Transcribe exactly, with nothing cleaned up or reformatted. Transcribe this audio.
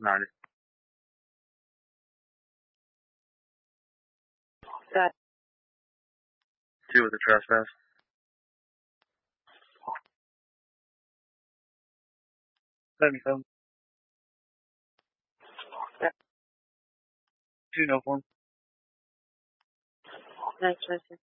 ninety. Got it. Two with the trespass. seventy-seven. Got Two no form. Nice, Mister